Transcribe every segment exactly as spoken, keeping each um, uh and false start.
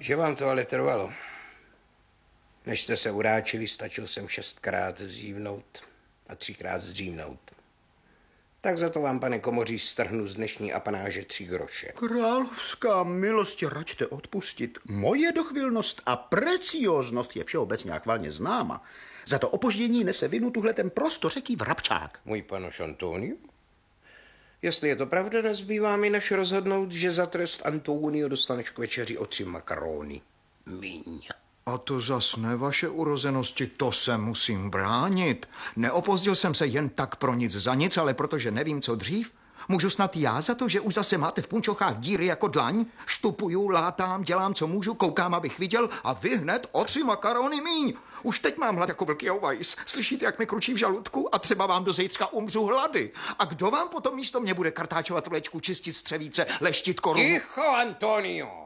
Že vám to ale trvalo. Než jste se uráčili, stačil jsem šestkrát zívnout a třikrát zdřímnout. Tak za to vám, pane komoří, strhnu z dnešní apanáže tři groše. Královská milosti, račte odpustit. Moje dochvilnost a precioznost je všeobecně a chvalně známa. Za to opoždění nese vinu tuhle ten prostořeký vrabčák. Můj panoš Antonio? Jestli je to pravda, nezbývá mi než rozhodnout, že za trest Antonio dostaneš k večeři o tři makarony. Míň. A to zas ne, vaše urozenosti, to se musím bránit. Neopozdil jsem se jen tak pro nic za nic, ale protože nevím, co dřív. Můžu snad já za to, že už zase máte v punčochách díry jako dlaň? Štupuju, látám, dělám, co můžu, koukám, abych viděl a vy hned o tři makarony míň. Už teď mám hlad jako vlký ovajs. Slyšíte, jak mi kručí v žaludku? A třeba vám do zítřka umřu hlady. A kdo vám potom místo mě bude kartáčovat vlečku, čistit střevíce, leštit korumu? Ticho, Antonio!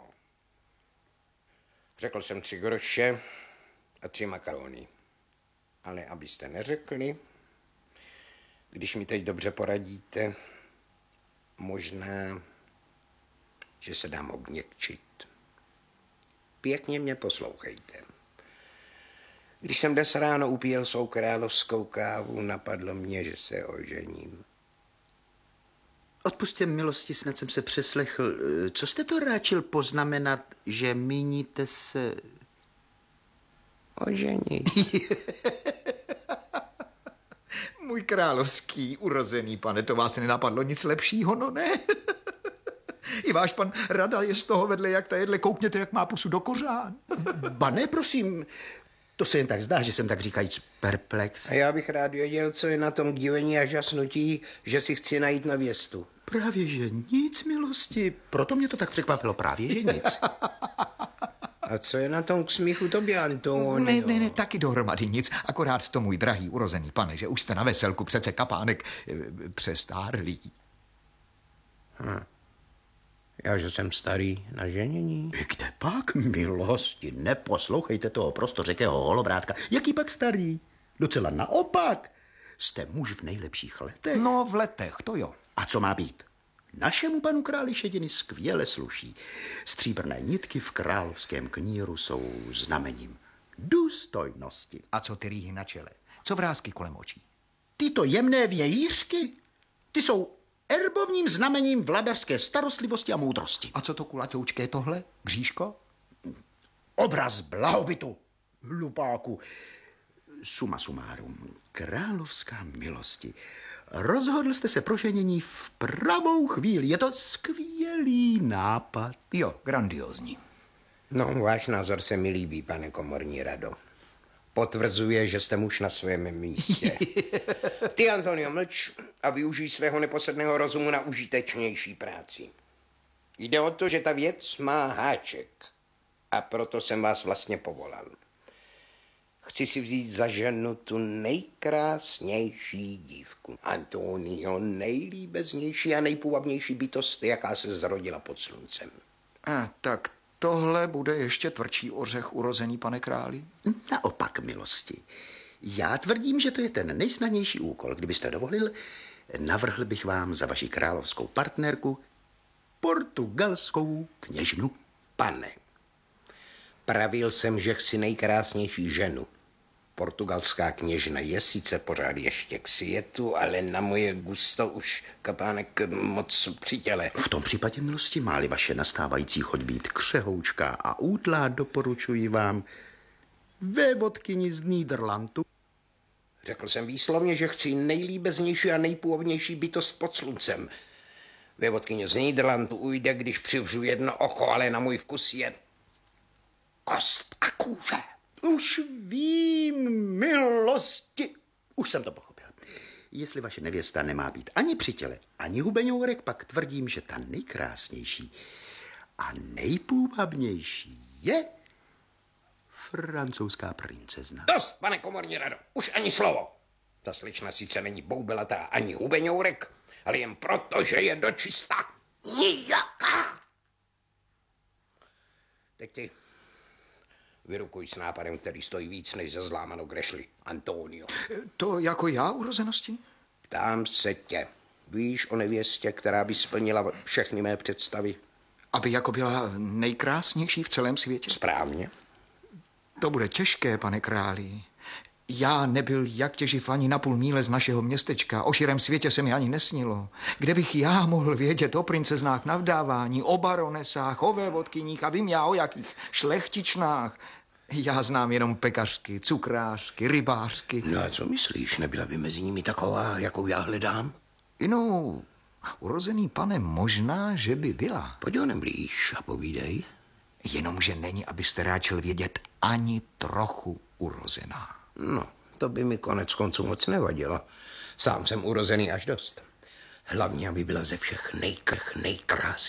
Řekl jsem tři groše a tři makarony. Ale abyste neřekli, když mi teď dobře poradíte, možná, že se dám obněkčit. Pěkně mě poslouchejte. Když jsem dnes ráno upíjel svou královskou kávu, napadlo mě, že se ožením. Odpusťte milosti, snad jsem se přeslechl. Co jste to ráčil poznamenat, že míníte se... Oženit? Můj královský urozený pane, to vás nenapadlo nic lepšího, no ne? I váš pan Rada je z toho vedle jak ta jedle, koukněte, jak má pusu do kořán. Ba ne, prosím, to se jen tak zdá, že jsem tak říkajíc perplex. A já bych rád věděl, co je na tom dívení a žasnutí, že si chci najít nevěstu. Právě že nic, milosti. Proto mě to tak překvapilo, právě že nic. A co je na tom k smíchu tobě, Antonio? Ne, ne, ne, taky dohromady nic. Akorát to, můj drahý urozený pane, že už jste na veselku, přece kapánek e, přestárlý. Hm. Já, že jsem starý na ženění. Kde pak, milosti, neposlouchejte toho prostořekého holobrátka. Jaký pak starý? Docela naopak. Jste muž v nejlepších letech. No, v letech, to jo. A co má být? Našemu panu králi Šediny skvěle sluší. Stříbrné nitky v královském kníru jsou znamením důstojnosti. A co ty rýhy na čele? Co vrásky kolem očí? Tyto jemné vějířky, ty jsou erbovním znamením vladařské starostlivosti a moudrosti. A co to kulatoučké tohle? Bříško? Obraz blahobytu, hlupáku. Suma sumárum, královská milosti. Rozhodl jste se pro ženění v pravou chvíli. Je to skvělý nápad. Jo, grandiózní. No, váš názor se mi líbí, pane komorní rado. Potvrzuje, že jste muž na svém místě. Ty, Antonio, mlč a využij svého neposedného rozumu na užitečnější práci. Jde o to, že ta věc má háček a proto jsem vás vlastně povolal. Chci si vzít za ženu tu nejkrásnější dívku. Antonio, nejlíbeznější a nejpůvabnější bytost, jaká se zrodila pod sluncem. A tak tohle bude ještě tvrdší ořech urozený, pane králi? Naopak, milosti. Já tvrdím, že to je ten nejsnadnější úkol. Kdybyste dovolil, navrhl bych vám za vaši královskou partnerku portugalskou kněžnu. Pane, pravil jsem, že chci nejkrásnější ženu. Portugalská kněžna je sice pořád ještě k světu, ale na moje gusto už kapánek moc při těle. V tom případě, milosti, má-li vaše nastávající choť být křehoučká a útlá, doporučuji vám vévodkyni z Nýderlandu. Řekl jsem výslovně, že chci nejlíbeznější a nejpůvodnější bytost pod sluncem. Vévodkyně z Nýderlandu ujde, když přivřu jedno oko, ale na můj vkus je kost a kůže. Už vím, milosti. Už jsem to pochopil. Jestli vaše nevěsta nemá být ani při těle, ani hubeňourek, pak tvrdím, že ta nejkrásnější a nejpůvabnější je francouzská princezna. Dost, pane komorní rado, už ani slovo. Ta slečna sice není boubelatá ani hubeňourek, ale jen proto, že je dočista nijaká. Teď ty vyrukuj s nápadem, který stojí víc než za zlámanou grešli. Antonio. To jako já urozenosti? Ptám se tě. Víš o nevěstě, která by splnila všechny mé představy? Aby jako byla nejkrásnější v celém světě? Správně. To bude těžké, pane králi. Já nebyl jak těživ ani na půl míle z našeho městečka. O širém světě se mi ani nesnilo. Kde bych já mohl vědět o princeznách na vdávání, o baronesách, o vévodkyních a vím já o jakých šlechtičnách. Já znám jenom pekařky, cukrářky, rybářky. No a co myslíš, nebyla by mezi nimi taková, jakou já hledám? Jinou, urozený pane, možná, že by byla. Pojď honem blíž a povídej. Jenomže není, abyste ráčil vědět, ani trochu urozená. No, to by mi konec konců moc nevadilo. Sám jsem urozený až dost. Hlavně, aby byla ze všech nejkrch nejkrásnější.